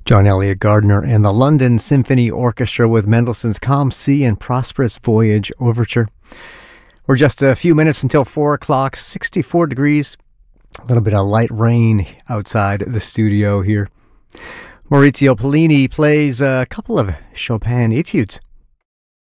John Elliott Gardner and the London Symphony Orchestra with Mendelssohn's Calm Sea and Prosperous Voyage Overture. We're just a few minutes until 4 o'clock, 64 degrees, a little bit of light rain outside the studio here. Maurizio Pollini plays a couple of Chopin etudes.